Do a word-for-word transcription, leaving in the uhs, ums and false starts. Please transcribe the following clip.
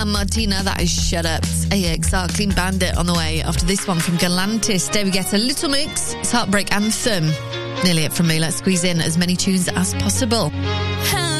and Martina, that is Shut Up. A X R, Clean Bandit on the way after this one from Galantis. David Guetta, Little Mix, it's Heartbreak Anthem. Nearly it from me. Let's squeeze in as many tunes as possible.